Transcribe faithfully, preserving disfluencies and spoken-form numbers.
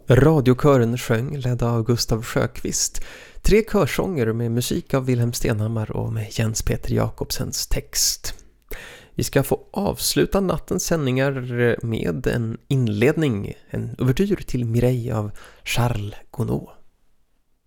Radiokören sjöng, ledda av Gustav Sjöqvist. Tre körsånger med musik av Wilhelm Stenhammar och med Jens Peter Jakobsens text. Vi ska få avsluta nattens sändningar med en inledning, en ouvertyr till Mireille av Charles Gounod.